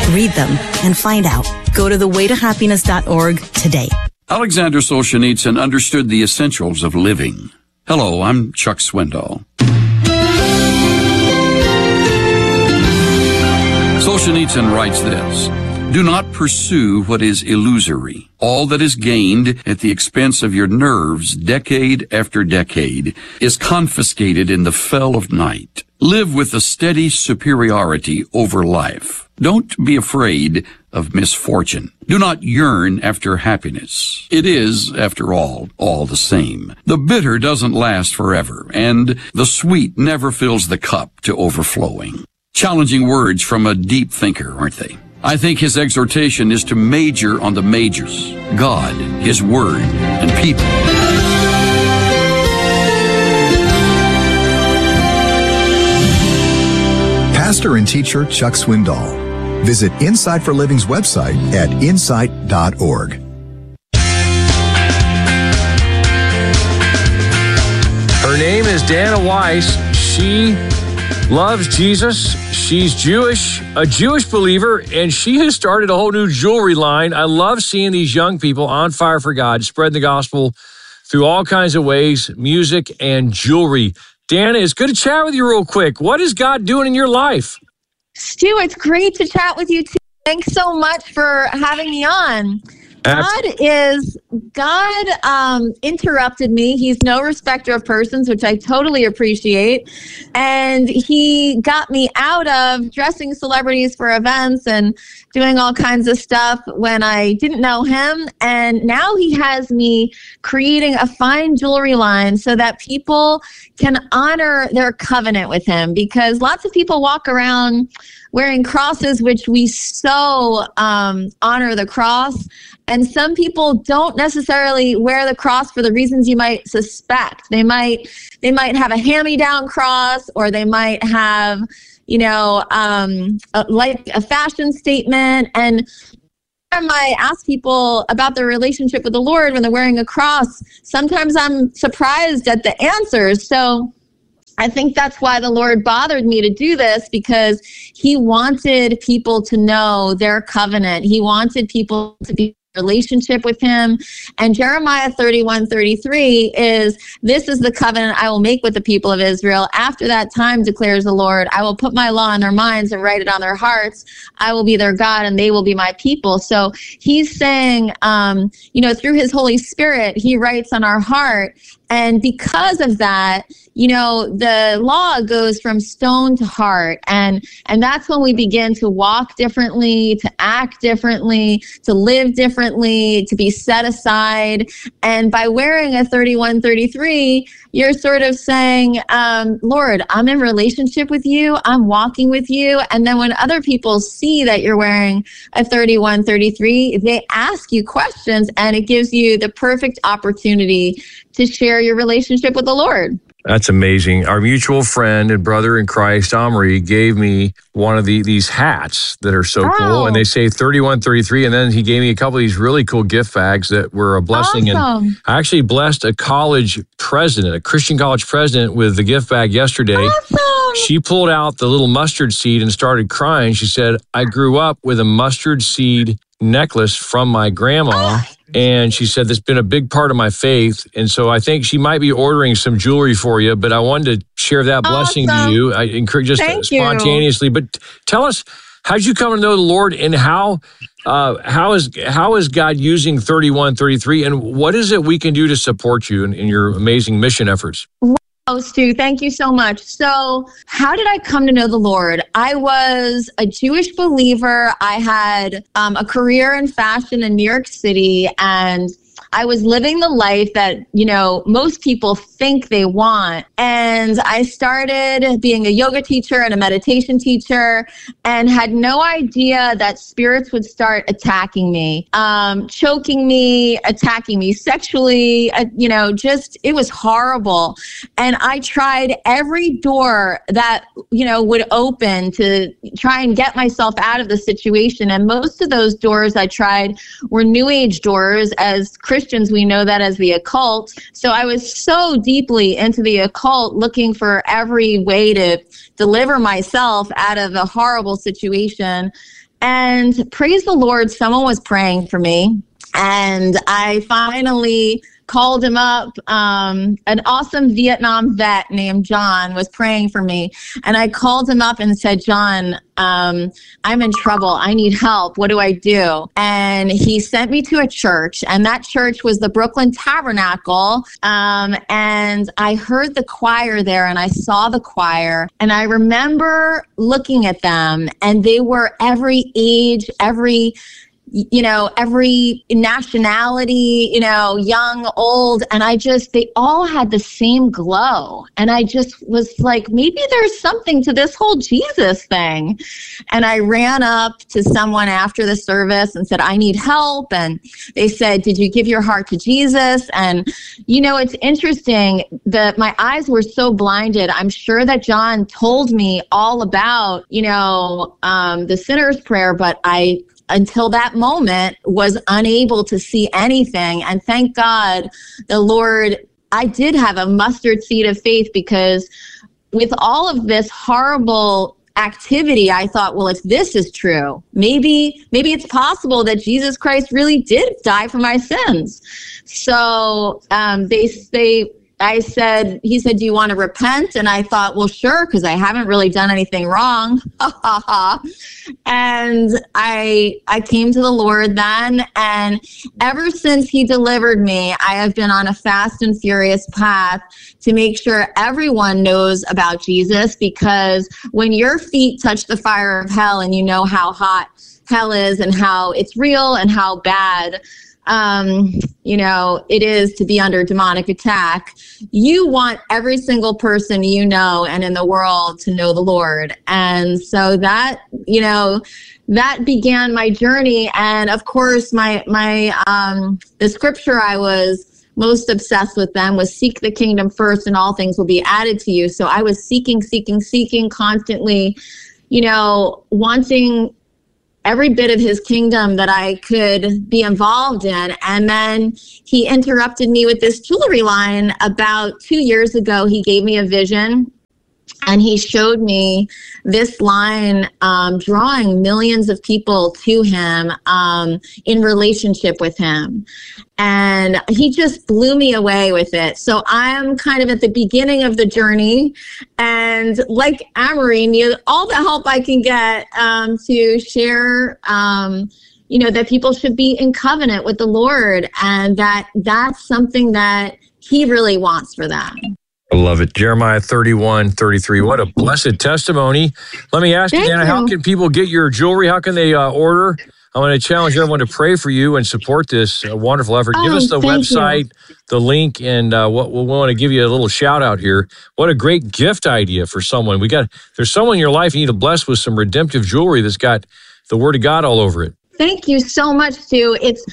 Read them and find out. Go to thewaytohappiness.org today. Alexander Solzhenitsyn understood the essentials of living. Hello, I'm Chuck Swindoll. Solzhenitsyn writes this: do not pursue what is illusory. All that is gained at the expense of your nerves decade after decade is confiscated in the fell of night. Live with a steady superiority over life. Don't be afraid of misfortune. Do not yearn after happiness. It is, after all the same. The bitter doesn't last forever, and the sweet never fills the cup to overflowing. Challenging words from a deep thinker, aren't they? I think his exhortation is to major on the majors: God, His Word, and people. Pastor and teacher Chuck Swindoll. Visit Insight for Living's website at insight.org. Her name is Dana Weiss. She loves Jesus. She's Jewish, a Jewish believer, and she has started a whole new jewelry line. I love seeing these young people on fire for God, spreading the gospel through all kinds of ways, music and jewelry. Dana, it's good to chat with you real quick. What is God doing in your life? Stu, it's great to chat with you too. Thanks so much for having me on. God interrupted me. He's no respecter of persons, which I totally appreciate. And he got me out of dressing celebrities for events and doing all kinds of stuff when I didn't know him. And now he has me creating a fine jewelry line so that people can honor their covenant with him, because lots of people walk around wearing crosses, which we so honor the cross. And some people don't necessarily wear the cross for the reasons you might suspect. They might have a hand-me-down cross, or they might have, like a fashion statement. And I ask people about their relationship with the Lord when they're wearing a cross, sometimes I'm surprised at the answers. So I think that's why the Lord bothered me to do this, because he wanted people to know their covenant. He wanted people to be relationship with him. And Jeremiah 31:33 is, this is the covenant I will make with the people of Israel. After that time, declares the Lord, I will put my law in their minds and write it on their hearts. I will be their God and they will be my people. So he's saying, through his Holy Spirit, he writes on our heart. And because of that, the law goes from stone to heart. And that's when we begin to walk differently, to act differently, to live differently, to be set aside. And by wearing a 31:33, you're sort of saying, Lord, I'm in relationship with you. I'm walking with you. And then when other people see that you're wearing a 31:33, they ask you questions, and it gives you the perfect opportunity to share your relationship with the Lord. That's amazing. Our mutual friend and brother in Christ, Omri, gave me one of these hats that are so cool. And they say 31:33. And then he gave me a couple of these really cool gift bags that were a blessing. Awesome. And I actually blessed a college president, a Christian college president, with the gift bag yesterday. Awesome. She pulled out the little mustard seed and started crying. She said, I grew up with a mustard seed necklace from my grandma. And she said, that's been a big part of my faith. And so I think she might be ordering some jewelry for you, but I wanted to share that blessing to you. I encourage just spontaneously. But tell us, how did you come to know the Lord, and how is God using 31:33, and what is it we can do to support you in your amazing mission efforts? Oh, Stu, thank you so much. So how did I come to know the Lord? I was a Jewish believer. I had a career in fashion in New York City, and I was living the life that, most people think they want. And I started being a yoga teacher and a meditation teacher, and had no idea that spirits would start attacking me, choking me, attacking me sexually, it was horrible. And I tried every door that, would open to try and get myself out of the situation. And most of those doors I tried were New Age doors. As Christians, we know that as the occult. So I was so deeply into the occult, looking for every way to deliver myself out of a horrible situation. And praise the Lord, someone was praying for me. And I finally called him up. An awesome Vietnam vet named John was praying for me. And I called him up and said, John, I'm in trouble. I need help. What do I do? And he sent me to a church. And that church was the Brooklyn Tabernacle. And I heard the choir there and I saw the choir. And I remember looking at them, and they were every age, every nationality, young, old. And they all had the same glow. And I just was like, maybe there's something to this whole Jesus thing. And I ran up to someone after the service and said, I need help. And they said, did you give your heart to Jesus? And, it's interesting that my eyes were so blinded. I'm sure that John told me all about, the sinner's prayer, but until that moment, was unable to see anything. And thank God, the Lord, I did have a mustard seed of faith, because with all of this horrible activity, I thought, well, if this is true, maybe it's possible that Jesus Christ really did die for my sins. So he said, do you want to repent? And I thought, well, sure, because I haven't really done anything wrong. And I came to the Lord then. And ever since he delivered me, I have been on a fast and furious path to make sure everyone knows about Jesus, because when your feet touch the fire of hell and you know how hot hell is and how it's real and how bad it is to be under demonic attack, you want every single person and in the world to know the Lord. And so that began my journey. And of course, the scripture I was most obsessed with then was seek the kingdom first and all things will be added to you. So I was seeking constantly, wanting every bit of his kingdom that I could be involved in. And then he interrupted me with this jewelry line about 2 years ago. He gave me a vision, and he showed me this line, drawing millions of people to him in relationship with him. And he just blew me away with it. So I'm kind of at the beginning of the journey. And like Amory, need all the help I can get to share, that people should be in covenant with the Lord, and that's something that he really wants for them. I love it. Jeremiah 31:33. What a blessed testimony. Let me ask you, Dana, how can people get your jewelry? How can they order? I want to challenge everyone to pray for you and support this wonderful effort. Give us the website, the link, and what we want to give you a little shout out here. What a great gift idea for someone. There's someone in your life you need to bless with some redemptive jewelry that's got the Word of God all over it. Thank you so much, Stu. It's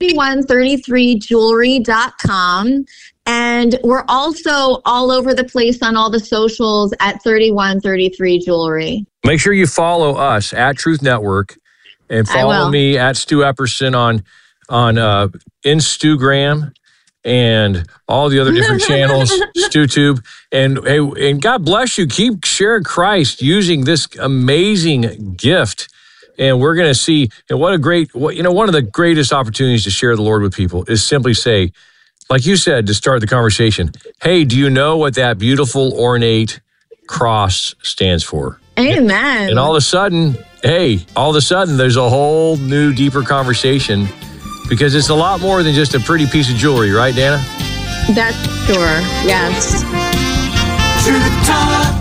3133jewelry.com. And we're also all over the place on all the socials at 3133 Jewelry. Make sure you follow us at Truth Network, and follow me at Stu Epperson on Instagram and all the other different channels, StuTube. And God bless you. Keep sharing Christ using this amazing gift. And we're going to see, and one of the greatest opportunities to share the Lord with people is simply say, like you said, to start the conversation, hey, do you know what that beautiful, ornate cross stands for? Amen. And all of a sudden, there's a whole new, deeper conversation, because it's a lot more than just a pretty piece of jewelry, right, Dana? That's sure, yes. Truth Talk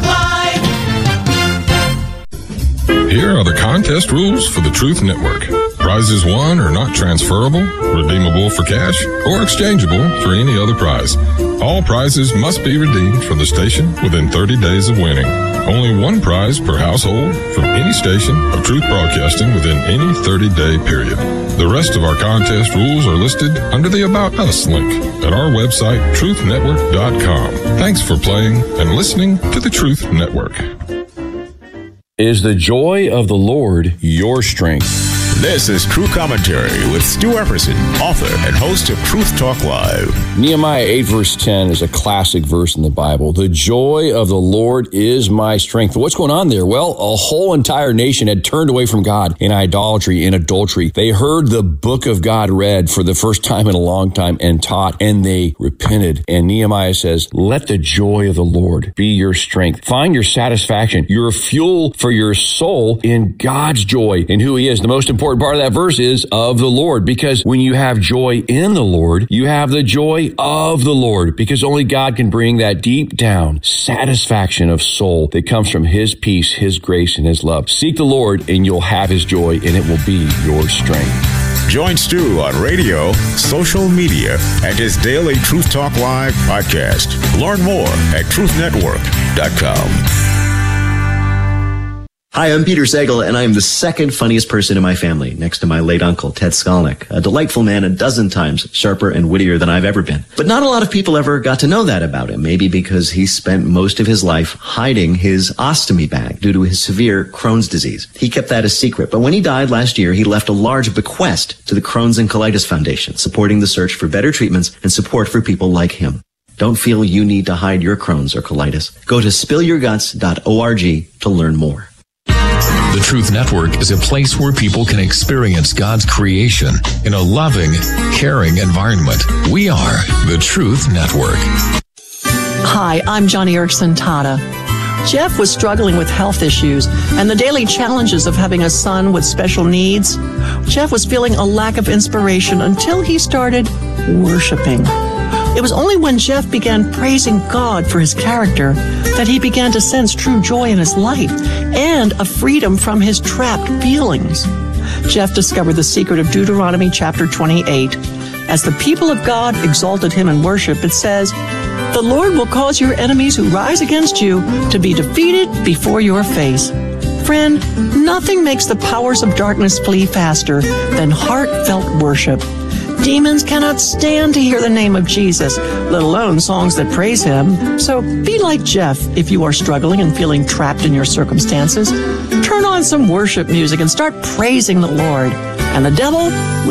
Live. Here are the contest rules for the Truth Network. Prizes won are not transferable, redeemable for cash, or exchangeable for any other prize. All prizes must be redeemed from the station within 30 days of winning. Only one prize per household from any station of Truth Broadcasting within any 30-day period. The rest of our contest rules are listed under the About Us link at our website, truthnetwork.com. Thanks for playing and listening to the Truth Network. Is the joy of the Lord your strength? This is True Commentary with Stu Epperson, author and host of Truth Talk Live. Nehemiah 8 verse 10 is a classic verse in the Bible. The joy of the Lord is my strength. What's going on there? Well, a whole entire nation had turned away from God in idolatry, in adultery. They heard the book of God read for the first time in a long time and taught, and they repented. And Nehemiah says, let the joy of the Lord be your strength. Find your satisfaction, your fuel for your soul in God's joy and who He is. The most important part of that verse is of the Lord, because when you have joy in the Lord, you have the joy of the Lord, because only God can bring that deep down satisfaction of soul that comes from His peace, His grace, and His love. Seek the Lord and you'll have His joy, and it will be your strength. Join Stu on radio, social media, and his daily Truth Talk Live podcast. Learn more at truthnetwork.com. Hi, I'm Peter Sagal, and I am the second funniest person in my family, next to my late uncle, Ted Skolnick, a delightful man a dozen times sharper and wittier than I've ever been. But not a lot of people ever got to know that about him, maybe because he spent most of his life hiding his ostomy bag due to his severe Crohn's disease. He kept that a secret, but when he died last year, he left a large bequest to the Crohn's and Colitis Foundation, supporting the search for better treatments and support for people like him. Don't feel you need to hide your Crohn's or colitis. Go to spillyourguts.org to learn more. The Truth Network is a place where people can experience God's creation in a loving, caring environment. We are the Truth Network. Hi, I'm Johnny Erickson Tata. Jeff was struggling with health issues and the daily challenges of having a son with special needs. Jeff was feeling a lack of inspiration until he started worshiping. It was only when Jeff began praising God for His character that he began to sense true joy in his life and a freedom from his trapped feelings. Jeff discovered the secret of Deuteronomy chapter 28. As the people of God exalted Him in worship, it says, "The Lord will cause your enemies who rise against you to be defeated before your face." Friend, nothing makes the powers of darkness flee faster than heartfelt worship. Demons cannot stand to hear the name of Jesus, let alone songs that praise Him. So be like Jeff if you are struggling and feeling trapped in your circumstances. Turn on some worship music and start praising the Lord. And the devil